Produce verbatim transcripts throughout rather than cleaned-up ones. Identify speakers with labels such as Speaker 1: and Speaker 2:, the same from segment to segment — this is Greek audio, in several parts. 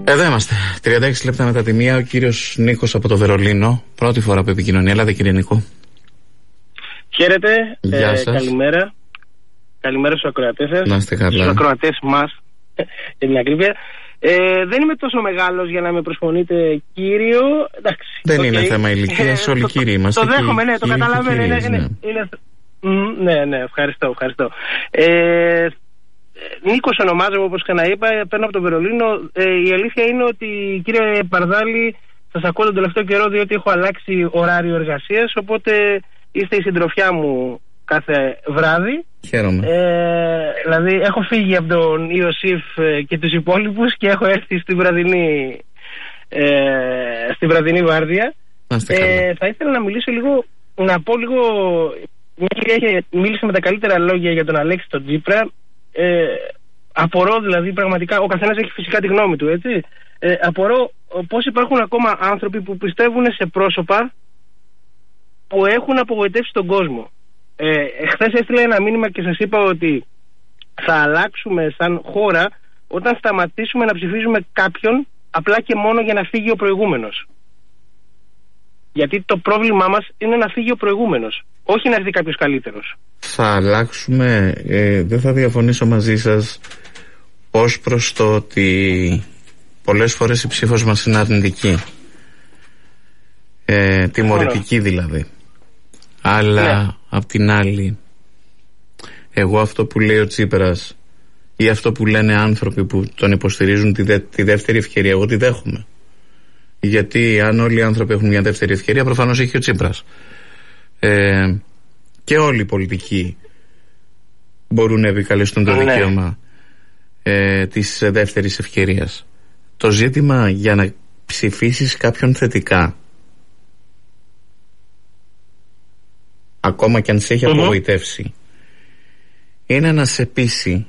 Speaker 1: Εδώ είμαστε. τριάντα έξι λεπτά μετά τη μία. Ο κύριος Νίκος από το Βερολίνο. Πρώτη φορά που επικοινωνεί. Έλατε, κύριε Νίκο.
Speaker 2: Χαίρετε.
Speaker 1: Γεια
Speaker 2: ε,
Speaker 1: σας.
Speaker 2: Καλημέρα. Καλημέρα στους ακροατές σας.
Speaker 1: Να είστε καλά.
Speaker 2: Στους ακροατές μας. Για την ακρίβεια. Ε, δεν είμαι τόσο μεγάλος για να με προσφωνείτε κύριο. Εντάξει,
Speaker 1: δεν
Speaker 2: okay.
Speaker 1: είναι θέμα ηλικίας. Όλοι κύριοι είμαστε.
Speaker 2: Το δέχομαι, ναι, το καταλαβαίνω. Είναι, είναι, είναι, ναι, ναι, ευχαριστώ. ευχαριστώ. Ε, Νίκος ονομάζομαι, όπως ξαναείπα, παίρνω από το Βερολίνο. Ε, η αλήθεια είναι ότι, κύριε Παρδάλη, σας ακούω τον τελευταίο καιρό διότι έχω αλλάξει ωράριο εργασίας, οπότε είστε η συντροφιά μου κάθε βράδυ.
Speaker 1: Χαίρομαι.
Speaker 2: Ε, δηλαδή έχω φύγει από τον Ιωσήφ και τους υπόλοιπους και έχω έρθει στη βραδινή, ε, στη βραδινή βάρδια. Ε, θα ήθελα να μιλήσω λίγο, να πω λίγο, μια κυρία μίλησε με τα καλύτερα λόγια για τον Αλέξη τον Τσίπρα. Ε, απορώ δηλαδή πραγματικά, ο καθένας έχει φυσικά τη γνώμη του, έτσι. Ε, απορώ πως υπάρχουν ακόμα άνθρωποι που πιστεύουν σε πρόσωπα που έχουν απογοητεύσει τον κόσμο. Ε, χθες έστειλα ένα μήνυμα και σας είπα ότι θα αλλάξουμε σαν χώρα όταν σταματήσουμε να ψηφίζουμε κάποιον απλά και μόνο για να φύγει ο προηγούμενος. Γιατί το πρόβλημά μας είναι να φύγει ο προηγούμενος, όχι να έρθει κάποιος καλύτερος.
Speaker 1: Θα αλλάξουμε, ε, δεν θα διαφωνήσω μαζί σας ως προς το ότι πολλές φορές η ψήφος μας είναι αρνητική, ε, τιμωρητική δηλαδή. Αλλά ναι. Απ' την άλλη, εγώ αυτό που λέει ο Τσίπρας ή αυτό που λένε άνθρωποι που τον υποστηρίζουν τη, δε, τη δεύτερη ευκαιρία, εγώ τη δέχομαι. Γιατί αν όλοι οι άνθρωποι έχουν μια δεύτερη ευκαιρία, προφανώς έχει ο Τσίπρας. Ε, και όλοι οι πολιτικοί μπορούν να επικαλεστούν το ναι. δικαίωμα ε, της δεύτερης ευκαιρίας. Το ζήτημα για να ψηφίσεις κάποιον θετικά, ακόμα και αν σε έχει mm-hmm. απογοητεύσει, είναι να σε πείσει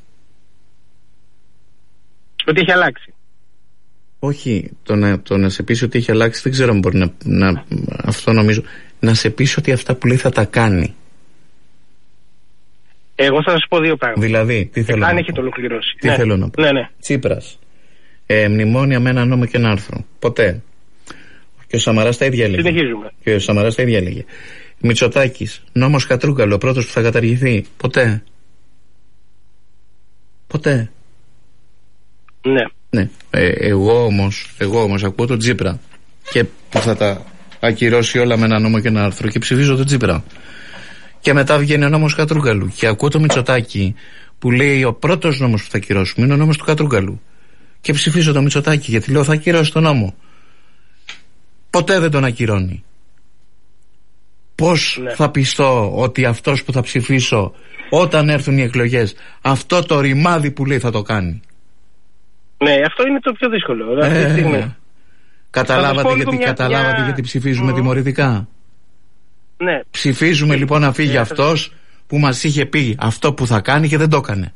Speaker 2: ότι έχει αλλάξει.
Speaker 1: Όχι, το να, το να σε πείσει ότι έχει αλλάξει δεν ξέρω αν μπορεί να, να αυτό νομίζω, να σε πείσει ότι αυτά που λέει θα τα κάνει.
Speaker 2: Εγώ θα σας πω δύο πράγματα.
Speaker 1: Δηλαδή, τι θέλω
Speaker 2: ε, αν
Speaker 1: να
Speaker 2: έχει
Speaker 1: πω.
Speaker 2: το ολοκληρώσει.
Speaker 1: Τι
Speaker 2: ναι.
Speaker 1: θέλω να πω.
Speaker 2: Ναι, ναι.
Speaker 1: Τσίπρας. Ε, μνημόνια με ένα νόμο και ένα άρθρο. Ποτέ. Και ο Σαμαράς τα ίδια έλεγε.
Speaker 2: Συνεχίζουμε.
Speaker 1: Και ο Σαμαράς τα ίδια έλεγε. Μητσοτάκης. Νόμος Κατρούγκαλο. Ο πρώτος που θα καταργηθεί. Ποτέ. Ποτέ.
Speaker 2: Ναι.
Speaker 1: Ναι. Ε, εγώ όμως, εγώ όμως ακούω τον Τσίπρα και που θα τα ακυρώσει όλα με ένα νόμο και ένα άρθρο και ψηφίζω τον Τσίπρα. Και μετά βγαίνει ο νόμος Κατρούγκαλου και ακούω το Μητσοτάκη που λέει ο πρώτος νόμος που θα ακυρώσουμε είναι ο νόμος του Κατρούγκαλου. Και ψηφίζω το Μητσοτάκη γιατί λέω θα ακυρώσει τον νόμο. Ποτέ δεν τον ακυρώνει. Πώς ναι. θα πιστώ ότι αυτός που θα ψηφίσω όταν έρθουν οι εκλογές, αυτό το ρημάδι που λέει θα το κάνει?
Speaker 2: Ναι, αυτό είναι το πιο δύσκολο.
Speaker 1: Ε,
Speaker 2: αυτή τη στιγμή.
Speaker 1: Καταλάβατε, γιατί, μια, καταλάβατε μια... γιατί ψηφίζουμε mm. τιμωρητικά.
Speaker 2: Ναι.
Speaker 1: Ψηφίζουμε λοιπόν να φύγει ναι, αυτός που μας είχε πει αυτό που θα κάνει και δεν το έκανε.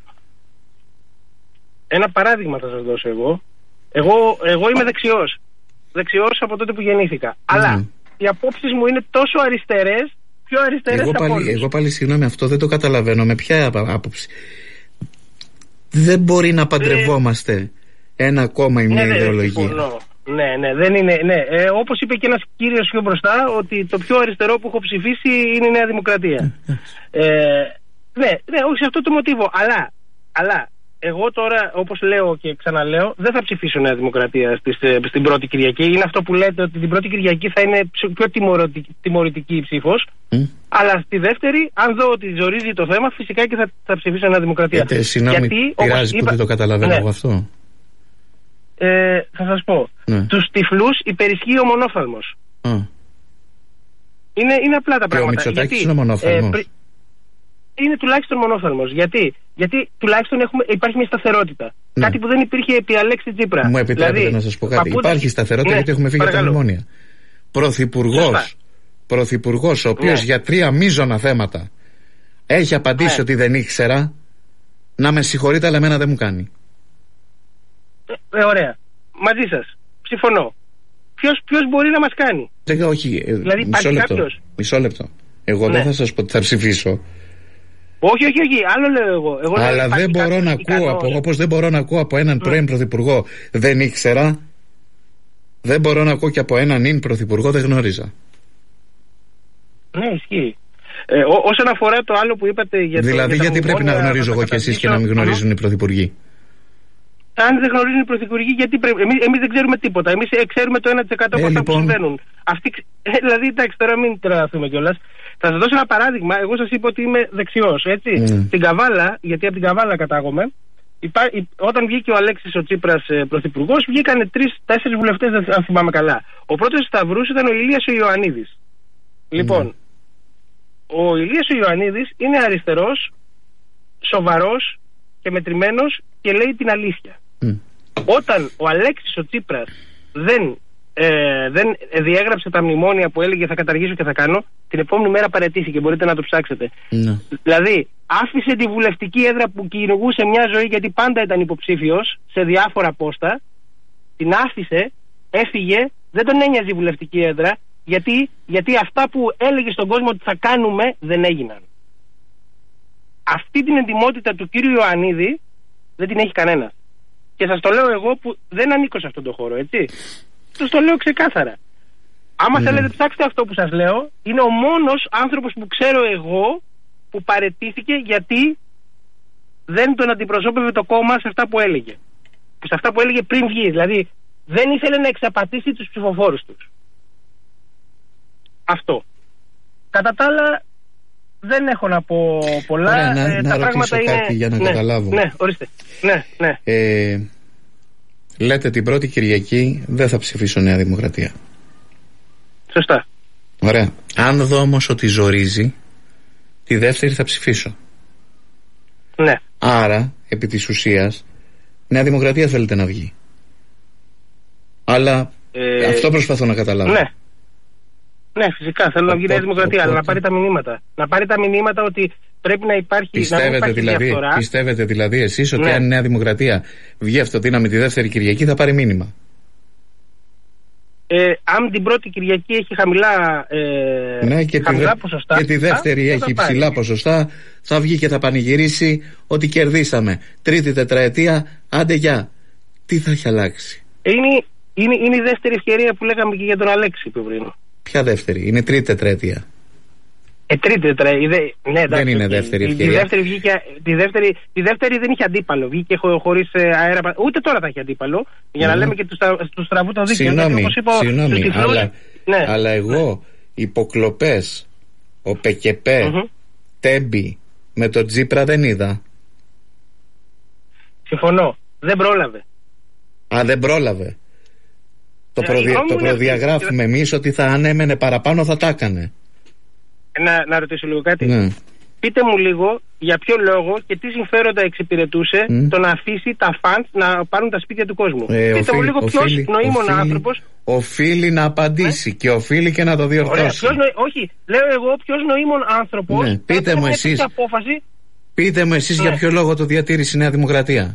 Speaker 2: Ένα παράδειγμα θα σας δώσω εγώ. Εγώ, εγώ είμαι δεξιός. Δεξιός από τότε που γεννήθηκα. Mm. Αλλά οι απόψεις μου είναι τόσο αριστερές, πιο αριστερές
Speaker 1: εγώ
Speaker 2: από
Speaker 1: πάλι,
Speaker 2: όλους.
Speaker 1: εγώ πάλι συγγνώμη, αυτό δεν το καταλαβαίνω. Με ποια άποψη? Δεν μπορεί να παντρευόμαστε ε, ένα κόμμα ή μια ναι, ιδεολογία.
Speaker 2: Ναι, ναι, ναι, δεν είναι. Ναι. Ε, όπως είπε και ένας κύριος πιο μπροστά, ότι το πιο αριστερό που έχω ψηφίσει είναι η Νέα Δημοκρατία. ε, ναι, ναι, όχι σε αυτό το μοτίβο. Αλλά, αλλά εγώ τώρα, όπως λέω και ξαναλέω, δεν θα ψηφίσω Νέα Δημοκρατία στις, στην πρώτη Κυριακή. Είναι αυτό που λέτε ότι την πρώτη Κυριακή θα είναι πιο τιμωρητική η ψήφος. Mm. Αλλά στη δεύτερη, αν δω ότι ζορίζει το θέμα, φυσικά και θα, θα ψηφίσω Νέα Δημοκρατία.
Speaker 1: Ε, συγγνώμη, πειράζει που δεν το καταλαβαίνω εγώ ναι. αυτό.
Speaker 2: Ε, θα σας πω. Ναι. Τους τυφλούς υπερισχύει ο μονόφθαλμος. Mm. Είναι, είναι απλά τα
Speaker 1: και
Speaker 2: πράγματα.
Speaker 1: Ο Μητσοτάκης είναι μονόφθαλμος. Ε, πρι... Είναι τουλάχιστον μονόφθαλμος. Γιατί, Γιατί τουλάχιστον έχουμε, υπάρχει μια σταθερότητα. Ναι. Κάτι που δεν υπήρχε επί Αλέξη Τσίπρα. Μου επιτρέπετε δηλαδή, να σας πω κάτι. Παππούδες... Υπάρχει σταθερότητα ναι, γιατί έχουμε φύγει από τα μνημόνια. Πρωθυπουργός, πρωθυπουργός ο οποίος ναι. για τρία μείζωνα θέματα έχει απαντήσει ναι. ότι δεν ήξερα, να με συγχωρείτε, αλλά εμένα δεν μου κάνει.
Speaker 2: Ε, ωραία. Μαζί σας. Συμφωνώ. Ποιος, ποιος μπορεί να μας κάνει?
Speaker 1: Δεν, όχι. Ε, δηλαδή, μισό, λεπτό, μισό λεπτό. Εγώ ναι. δεν θα σας πω ότι θα ψηφίσω.
Speaker 2: Όχι, όχι, όχι, άλλο λέω εγώ. εγώ
Speaker 1: Αλλά
Speaker 2: λέω,
Speaker 1: δεν μπορώ να ακούω, από, όπως δεν μπορώ να ακούω από έναν mm. πρώην πρωθυπουργό δεν ήξερα, δεν μπορώ να ακούω και από έναν ίν πρωθυπουργό δεν γνώριζα.
Speaker 2: Ναι, ισχύει. Ε, ό, όσον αφορά το άλλο που είπατε για το.
Speaker 1: Δηλαδή, για γιατί πρέπει να γνωρίζω εγώ και εσείς και να μην γνωρίζουν mm. οι πρωθυπουργοί.
Speaker 2: Αν δεν γνωρίζουν οι πρωθυπουργοί, γιατί πρέπει. Εμείς, εμείς δεν ξέρουμε τίποτα. Εμείς ξέρουμε το ένα τοις εκατό από αυτά που συμβαίνουν. Αυτοί, ε, δηλαδή, εντάξει, τώρα μην τρελαθούμε κιόλας. Θα σας δώσω ένα παράδειγμα. Εγώ σας είπα ότι είμαι δεξιός, έτσι. Mm. Στην Καβάλα, γιατί από την Καβάλα κατάγομαι, υπά, υ, όταν βγήκε ο Αλέξης ο Τσίπρας ε, πρωθυπουργός, βγήκαν τρεις-τέσσερις βουλευτές, αν θυμάμαι καλά. Ο πρώτος σταυρούς ήταν ο Ηλίας ο Ιωαννίδης. Mm. Λοιπόν, ο Ηλίας ο Ιωαννίδης είναι αριστερός, σοβαρός και μετρημένος και λέει την αλήθεια. Mm. Όταν ο Αλέξης ο Τσίπρας δεν, ε, δεν διέγραψε τα μνημόνια που έλεγε θα καταργήσω και θα κάνω, την επόμενη μέρα παραιτήθηκε, μπορείτε να το ψάξετε. Mm. Δηλαδή άφησε τη βουλευτική έδρα που κυνηγούσε μια ζωή, γιατί πάντα ήταν υποψήφιος σε διάφορα πόστα, την άφησε, έφυγε, δεν τον ένοιαζε η βουλευτική έδρα, γιατί, γιατί αυτά που έλεγε στον κόσμο ότι θα κάνουμε δεν έγιναν. Αυτή την εντιμότητα του κύριου Ιωαννίδη δεν την έχει κανένα. Και σας το λέω εγώ που δεν ανήκω σε αυτόν τον χώρο, έτσι. Σας το λέω ξεκάθαρα. Άμα mm. θέλετε ψάξτε αυτό που σας λέω, είναι ο μόνος άνθρωπος που ξέρω εγώ που παραιτήθηκε γιατί δεν τον αντιπροσώπευε το κόμμα σε αυτά που έλεγε. Σε αυτά που έλεγε πριν βγει. Δηλαδή δεν ήθελε να εξαπατήσει τους ψηφοφόρους τους. Αυτό. Κατά τα άλλα δεν έχω να πω πολλά.
Speaker 1: Ωραία, να,
Speaker 2: ε,
Speaker 1: να
Speaker 2: τα
Speaker 1: ρωτήσω
Speaker 2: πράγματα
Speaker 1: κάτι
Speaker 2: είναι...
Speaker 1: για να
Speaker 2: ναι,
Speaker 1: καταλάβω.
Speaker 2: Ναι, ορίστε. Ναι, ναι.
Speaker 1: Ε, λέτε την πρώτη Κυριακή δεν θα ψηφίσω Νέα Δημοκρατία.
Speaker 2: Σωστά.
Speaker 1: Ωραία. Αν δω όμως ότι ζορίζει, τη δεύτερη θα ψηφίσω.
Speaker 2: Ναι.
Speaker 1: Άρα, επί της ουσίας, Νέα Δημοκρατία θέλετε να βγει. Αλλά ε... αυτό προσπαθώ να καταλάβω.
Speaker 2: Ναι. Ναι, φυσικά θέλω να βγει η Νέα Δημοκρατία, οπότε... αλλά να πάρει τα μηνύματα. Να πάρει τα μηνύματα ότι πρέπει να υπάρχει.
Speaker 1: Πιστεύετε,
Speaker 2: να υπάρχει
Speaker 1: δηλαδή,
Speaker 2: διαφθορά.
Speaker 1: πιστεύετε δηλαδή εσείς ότι
Speaker 2: ναι. αν
Speaker 1: η Νέα Δημοκρατία βγει αυτοδύναμη τη δεύτερη Κυριακή θα πάρει μήνυμα?
Speaker 2: Ε, αν την πρώτη Κυριακή έχει χαμηλά, ε,
Speaker 1: ναι, και
Speaker 2: χαμηλά
Speaker 1: τη,
Speaker 2: ποσοστά,
Speaker 1: και τη δεύτερη έχει υψηλά ποσοστά, θα βγει και θα πανηγυρίσει ότι κερδίσαμε. Τρίτη τετραετία, άντε γεια. Τι θα έχει αλλάξει?
Speaker 2: Είναι, είναι, είναι η δεύτερη ευκαιρία που λέγαμε και για τον Αλέξη πριν.
Speaker 1: Ποια δεύτερη? Είναι τρίτη τετραετία.
Speaker 2: Ε, τρίτη τετραετία. Ναι,
Speaker 1: δεν είναι δεύτερη ευκαιρία.
Speaker 2: Τη δεύτερη, βγήκε, τη, δεύτερη, τη δεύτερη δεν είχε αντίπαλο. Βγήκε χωρίς αέρα. Ούτε τώρα θα έχει αντίπαλο. Για mm. να λέμε και του στραβού το δίκαιο.
Speaker 1: Συγγνώμη, συγγνώμη αλλά, ναι. αλλά εγώ ναι. υποκλοπές, ο Πεκεπέ, mm-hmm. Τέμπη με τον Τσίπρα δεν είδα. Συμφωνώ.
Speaker 2: Δεν πρόλαβε.
Speaker 1: Α, δεν πρόλαβε. Το, προδι... το προδιαγράφουμε εμείς ότι θα ανέμενε παραπάνω, θα τα έκανε.
Speaker 2: Να, να ρωτήσω λίγο κάτι.
Speaker 1: Ναι.
Speaker 2: Πείτε μου λίγο για ποιο λόγο και τι συμφέροντα εξυπηρετούσε mm. το να αφήσει τα φαντ να πάρουν τα σπίτια του κόσμου. Ε, Πείτε οφείλει, μου λίγο ποιος νοήμων άνθρωπος
Speaker 1: οφείλει να απαντήσει ε? και οφείλει και να το διορθώσει.
Speaker 2: Ωραία, νο... Όχι, λέω εγώ ποιος νοήμων άνθρωπος
Speaker 1: ναι. Πείτε μου εσείς,
Speaker 2: απόφαση...
Speaker 1: Πείτε μου εσείς ναι. για ποιο λόγο το διατήρησε η Νέα Δημοκρατία.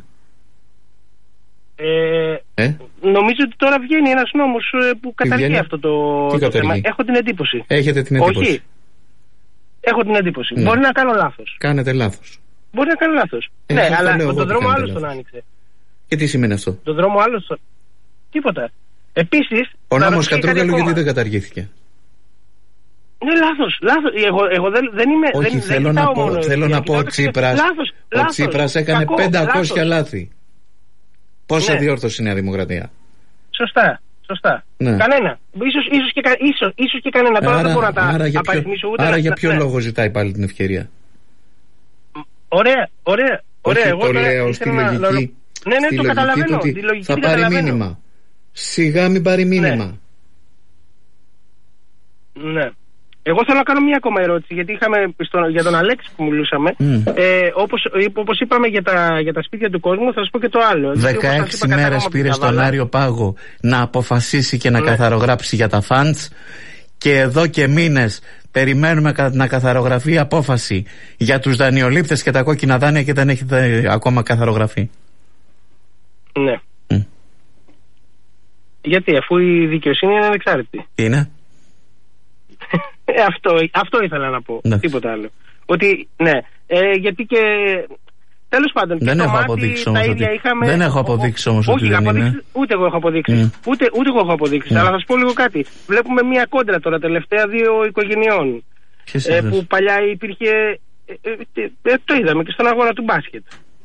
Speaker 2: Ε, ε? Νομίζω ότι τώρα βγαίνει ένας νόμος που καταργεί αυτό το, το θέμα. Έχω την εντύπωση.
Speaker 1: Έχετε την εντύπωση?
Speaker 2: Όχι. Έχω την εντύπωση. Ναι. Μπορεί να κάνω λάθος.
Speaker 1: Κάνετε λάθος.
Speaker 2: Μπορεί να κάνω λάθος.
Speaker 1: Ε,
Speaker 2: ναι, αλλά τον δρόμο άλλος τον άνοιξε.
Speaker 1: Και τι σημαίνει αυτό?
Speaker 2: Τον δρόμο άλλος τον... Τίποτα. Επίσης...
Speaker 1: Ο νόμος Κατρούγκαλου γιατί δεν καταργήθηκε?
Speaker 2: Ναι, λάθος. λάθος. Εγώ, εγώ δεν, δεν είμαι...
Speaker 1: Όχι,
Speaker 2: δεν,
Speaker 1: θέλω,
Speaker 2: δεν
Speaker 1: να πω,
Speaker 2: μόνο
Speaker 1: θέλω να πω ο Τσίπρας,
Speaker 2: λάθος,
Speaker 1: ο
Speaker 2: λάθος,
Speaker 1: Τσίπρας έκανε
Speaker 2: κακό,
Speaker 1: πεντακόσια
Speaker 2: λάθος.
Speaker 1: λάθη. Πώς ναι. διόρθωσε η Νέα Δημοκρατία?
Speaker 2: Σωστά. Σωστά.
Speaker 1: Ναι.
Speaker 2: Κανένα. Ίσως, ίσως, και, ίσως, ίσως και κανένα. Τώρα δεν μπορώ να τα απαριθμίσω ούτε.
Speaker 1: Άρα
Speaker 2: να,
Speaker 1: για ποιο
Speaker 2: ναι.
Speaker 1: λόγο ζητάει πάλι την ευκαιρία?
Speaker 2: Ωραία, ωραία. ωραία.
Speaker 1: Όχι,
Speaker 2: Εγώ
Speaker 1: το λέω στη λογική.
Speaker 2: Να... Ναι, ναι,
Speaker 1: στη
Speaker 2: το
Speaker 1: λογική
Speaker 2: καταλαβαίνω.
Speaker 1: Ότι
Speaker 2: τη λογική
Speaker 1: θα πάρει μήνυμα. Σιγά μην πάρει μήνυμα.
Speaker 2: Ναι. ναι. Εγώ θέλω να κάνω μια ακόμα ερώτηση, γιατί είχαμε στο, για τον Αλέξη που μιλούσαμε. Mm. Ε, όπως, όπως είπαμε για τα, για τα σπίτια του κόσμου, θα σας πω και το άλλο.
Speaker 1: δεκαέξι μέρες πήρε στον Άριο Πάγο να αποφασίσει και να ναι. καθαρογράψει για τα φαντς. Και εδώ και μήνες περιμένουμε να καθαρογραφεί η απόφαση για τους δανειολήπτες και τα κόκκινα δάνεια και δεν έχει ακόμα καθαρογραφεί.
Speaker 2: Ναι. Mm. Γιατί, αφού η δικαιοσύνη είναι ανεξάρτητη.
Speaker 1: Είναι.
Speaker 2: Ε, αυτό, αυτό ήθελα να πω. Ναι. Τίποτα άλλο. Ότι, ναι, Ε, γιατί και. Τέλος πάντων,
Speaker 1: δεν, έχω αποδείξει όμως ότι... είχαμε... δεν έχω αποδείξει όμως ότι δεν
Speaker 2: αποδείξει...
Speaker 1: είναι.
Speaker 2: Ούτε εγώ έχω αποδείξει. Mm. Ούτε, ούτε εγώ έχω αποδείξει. Mm. Αλλά θα σου πω λίγο κάτι. Βλέπουμε μία κόντρα τώρα τελευταία δύο οικογενειών. Ε, που παλιά υπήρχε. Ε, ε, ε, το είδαμε και στον αγώνα του μπάσκετ.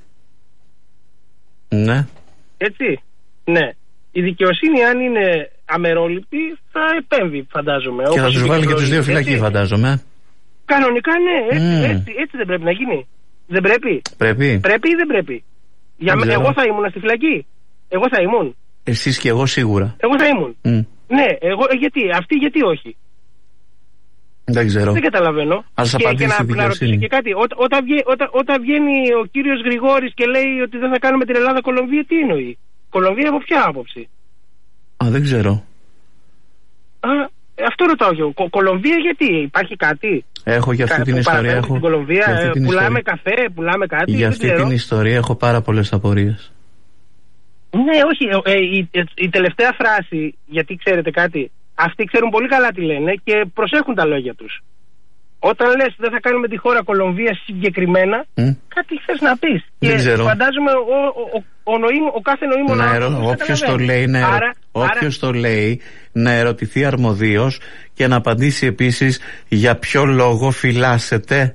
Speaker 1: Ναι.
Speaker 2: Έτσι. Ναι. Η δικαιοσύνη, αν είναι αμερόληπτη, θα επέμβει, φαντάζομαι.
Speaker 1: Και θα τους βάλει και τους δύο φυλακοί, φαντάζομαι.
Speaker 2: Κανονικά, ναι. Έτσι, mm. έτσι, έτσι δεν πρέπει να γίνει. Δεν πρέπει.
Speaker 1: Πρέπει.
Speaker 2: Πρέπει ή δεν πρέπει. Για μ... Εγώ θα ήμουν στη φυλακή. Εγώ θα ήμουν.
Speaker 1: Εσείς και εγώ σίγουρα.
Speaker 2: Εγώ θα ήμουν. Mm. Ναι, εγώ γιατί. Αυτοί γιατί όχι.
Speaker 1: Δεν ξέρω.
Speaker 2: Δεν καταλαβαίνω.
Speaker 1: Ας απαντήσει η δικαιοσύνη.
Speaker 2: Και κάτι. Ό, όταν, βγαίνει, όταν, όταν βγαίνει ο κύριος Γρηγόρης και λέει ότι δεν θα κάνουμε την Ελλάδα Κολομβία, τι εννοεί. Κολομβία από ποια άποψη.
Speaker 1: Α, δεν ξέρω.
Speaker 2: Α, αυτό ρωτάω εγώ. Κο, Κολομβία γιατί. Υπάρχει κάτι.
Speaker 1: Έχω για αυτή Κα, την ιστορία. Έχω...
Speaker 2: Στην Κολομβία ε, την πουλάμε ιστορία. Καφέ, πουλάμε κάτι.
Speaker 1: Για αυτή την ιστορία έχω πάρα πολλές απορίες.
Speaker 2: Ναι, όχι. Ε, η, η, η τελευταία φράση, γιατί ξέρετε κάτι. Αυτοί ξέρουν πολύ καλά τι λένε και προσέχουν τα λόγια τους. Όταν λες δεν θα κάνουμε τη χώρα Κολομβία συγκεκριμένα, mm. κάτι θες να πεις.
Speaker 1: Δεν
Speaker 2: και
Speaker 1: ξέρω.
Speaker 2: Φαντάζομαι ο, ο, ο, ο, νοήμο, ο κάθε νοήμων άνθρωπος.
Speaker 1: Όποιος το λέει, να, άρα, όποιος άρα... το λέει να ερωτηθεί αρμοδίως και να απαντήσει επίσης για ποιο λόγο φυλάσσεται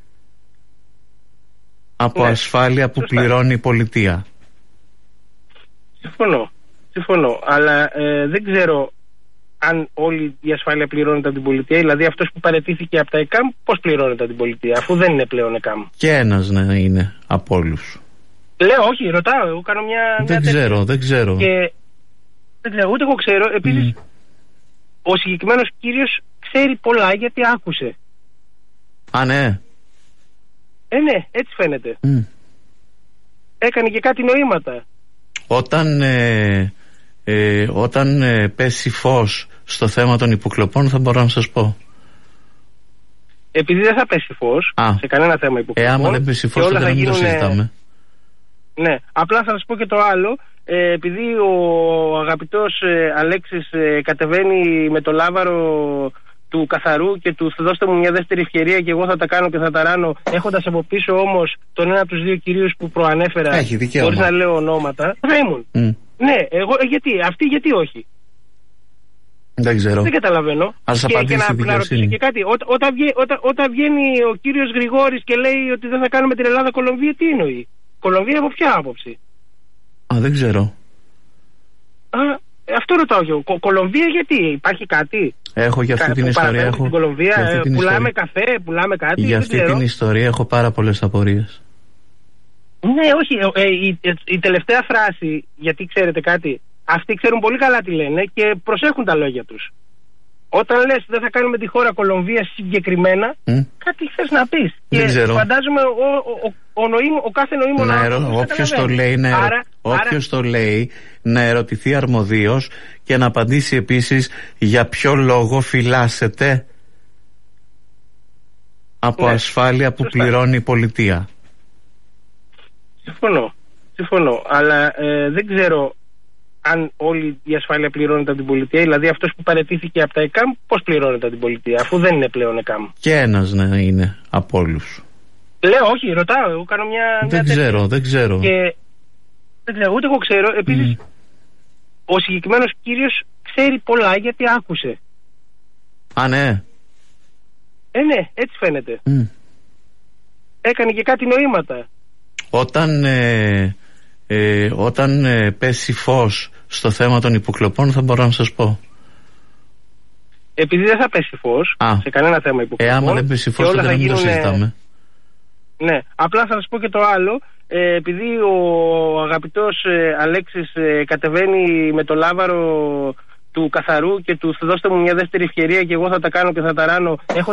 Speaker 1: από ναι, ασφάλεια που σωστά. Πληρώνει η πολιτεία.
Speaker 2: Συμφωνώ. Συμφωνώ. Αλλά ε, δεν ξέρω αν όλη η ασφάλεια πληρώνεται από την πολιτεία, δηλαδή αυτός που παραιτήθηκε από τα ΕΚΑΜ, πώς πληρώνεται από την πολιτεία, αφού δεν είναι πλέον ΕΚΑΜ.
Speaker 1: Και ένας να είναι από όλους.
Speaker 2: Λέω, όχι, ρωτάω, εγώ κάνω μια.
Speaker 1: Δεν μια ξέρω, δεν ξέρω.
Speaker 2: Και δεν ξέρω, ούτε εγώ ξέρω. Επίσης, mm. ο συγκεκριμένος κύριος ξέρει πολλά γιατί άκουσε.
Speaker 1: Α, ναι.
Speaker 2: Ε, ναι, έτσι φαίνεται.
Speaker 1: Mm.
Speaker 2: Έκανε και κάτι νοήματα.
Speaker 1: Όταν. Ε... Ε, όταν ε, πέσει φως στο θέμα των υποκλοπών θα μπορώ να σας πω.
Speaker 2: Επειδή δεν θα πέσει φως Α. σε κανένα θέμα υποκλοπών.
Speaker 1: Ε, άμα δεν πέσει φως τότε να μην το συζητάμε.
Speaker 2: Ναι, απλά θα σας πω και το άλλο. ε, Επειδή ο αγαπητός ε, Αλέξης ε, κατεβαίνει με το λάβαρο του καθαρού και του δώστε μου μια δεύτερη ευκαιρία και εγώ θα τα κάνω και θα τα ράνω, έχοντας από πίσω όμως τον ένα από τους δύο κυρίους που προανέφερα, χωρίς να λέω ονόματα, θα ήμουν. Mm. Ναι, εγώ γιατί, αυτοί γιατί όχι.
Speaker 1: Δεν ξέρω.
Speaker 2: Δεν καταλαβαίνω.
Speaker 1: Ας
Speaker 2: και, και να, να ρωτήσω και κάτι. Ό, όταν, βγαίνει, όταν, όταν βγαίνει ο κύριος Γρηγόρης και λέει ότι δεν θα κάνουμε την Ελλάδα Κολομβία, τι εννοεί. Κολομβία από ποια άποψη.
Speaker 1: Α, δεν ξέρω.
Speaker 2: Α, αυτό ρωτάω εγώ. Κο, Κολομβία γιατί, υπάρχει κάτι.
Speaker 1: Έχω για αυτή Κα, την ιστορία. Έχω...
Speaker 2: Στην Κολομβία, ε, την πουλάμε ιστορία. Καφέ, πουλάμε κάτι.
Speaker 1: Για αυτή την ιστορία έχω πάρα πολλές απορίες.
Speaker 2: Ναι, όχι. Ε, η, η, η τελευταία φράση, γιατί ξέρετε κάτι, αυτοί ξέρουν πολύ καλά τι λένε και προσέχουν τα λόγια τους. Όταν λες δεν θα κάνουμε τη χώρα Κολομβία συγκεκριμένα, mm. κάτι θες να πεις.
Speaker 1: Δεν
Speaker 2: και
Speaker 1: ξέρω.
Speaker 2: Φαντάζομαι ο, ο, ο, ο, νοήμο, ο κάθε νοήμων άνθρωπος.
Speaker 1: Όποιος το λέει να, άρα, όποιος άρα... το λέει να ερωτηθεί αρμοδίως και να απαντήσει επίσης για ποιο λόγο φυλάσσεται από ναι, ασφάλεια που σωστά. Πληρώνει η πολιτεία.
Speaker 2: Συμφωνώ, συμφωνώ, αλλά ε, δεν ξέρω αν όλη η ασφάλεια πληρώνεται από την πολιτεία, δηλαδή αυτός που παραιτήθηκε από τα ΕΚΑΜ, πώς πληρώνεται από την πολιτεία, αφού δεν είναι πλέον ΕΚΑΜ.
Speaker 1: Και ένας να είναι από όλους.
Speaker 2: Λέω, όχι, ρωτάω, εγώ κάνω μια.
Speaker 1: Δεν μια ξέρω, τέτοια. δεν ξέρω.
Speaker 2: Και δεν ξέρω, ούτε εγώ ξέρω. Επίσης, mm. ο συγκεκριμένος κύριος ξέρει πολλά γιατί άκουσε.
Speaker 1: Α, ναι.
Speaker 2: Ε, ναι, έτσι φαίνεται.
Speaker 1: Mm.
Speaker 2: Έκανε και κάτι νοήματα.
Speaker 1: Όταν, ε, ε, όταν ε, πέσει φως στο θέμα των υποκλοπών θα μπορώ να σας πω.
Speaker 2: Επειδή δεν θα πέσει φως Α. σε κανένα θέμα υποκλοπών.
Speaker 1: Ε, άμα δεν πέσει φως τότε να μην το συζητάμε.
Speaker 2: Ναι, απλά θα σας πω και το άλλο. Ε, επειδή ο αγαπητός ε, Αλέξης ε, κατεβαίνει με το λάβαρο του καθαρού και του δώστε μου μια δεύτερη ευκαιρία και εγώ θα τα κάνω και θα τα ράνω,